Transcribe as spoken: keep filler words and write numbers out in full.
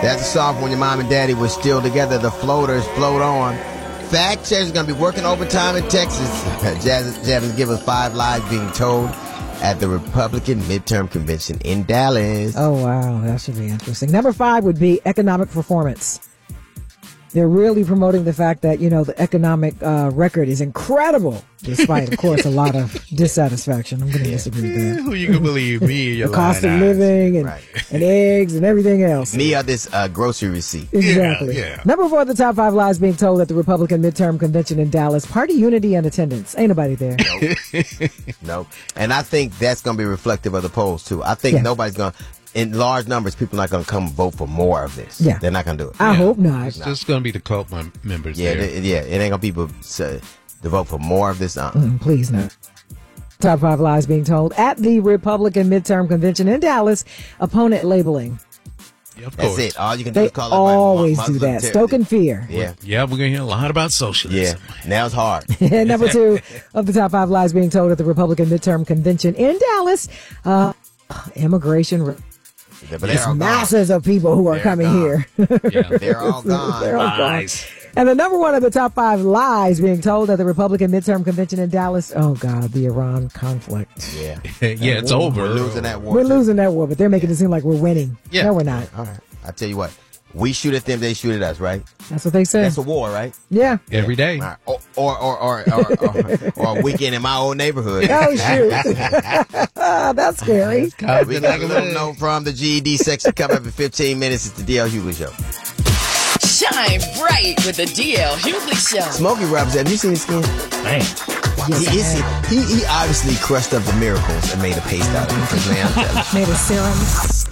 That's a song when your mom and daddy were still together. The Floaters, Float On. Fact checkers going to be working overtime in Texas. Jazz, Jazz give us five lies being told at the Republican midterm convention in Dallas. Oh, wow. That should be interesting. Number five would be economic performance. They're really promoting the fact that, you know, the economic uh, record is incredible, despite, of course, a lot of dissatisfaction. I'm going to Yeah. disagree there. Who you can believe, me or your The cost of lying eyes? living and, Right. and eggs and everything else. Me or this uh, grocery receipt. Exactly. Yeah, yeah. Number four, the top five lies being told at the Republican midterm convention in Dallas. Party unity and attendance. Ain't nobody there. Nope. And I think that's going to be reflective of the polls, too. I think Yeah. nobody's going to, in large numbers, people are not going to come vote for more of this. Yeah. They're not going to do it. I Yeah. hope not. It's just going to be the cult mem- members Yeah, there. th- yeah. It ain't going to be people uh, to vote for more of this. Uh, Mm, please no. Top five lies being told at the Republican midterm convention in Dallas. Opponent labeling. Yeah, of That's course. it. All you can do They is call it always like, do Muslim that. terror. Stoking fear. Yeah. Yeah, we're going to hear a lot about Yeah. socialism. Now it's hard. And number two of the top five lies being told at the Republican midterm convention in Dallas. Uh, immigration. Re- But they're all gone. masses of people who are They're coming gone. here. Yeah. They're all gone. They're all gone. Lies. And the number one of the top five lies being told at the Republican midterm convention in Dallas. Oh, God, the Iran conflict. Yeah. yeah, it's over. We're losing that war. We're too. losing that war, but they're making it seem like we're winning. Yeah. No, we're not. All right. I tell you what. We shoot at them, they shoot at us, right? That's what they say. That's a war, right? Yeah. Every day. All right. Or, or, or, or, or, or, or a weekend in my old neighborhood. Oh, shoot. That's scary. We got a little note from the G E D section coming up in fifteen minutes. It's the D L Hughley Show. Shine bright with the D L Hughley Show. Smokey Robinson, have you seen his skin? Man. Yes, he, I is, have. he, he obviously crushed up the miracles and made a paste out of it. 'Cause, man, I'm telling you. Made a serum.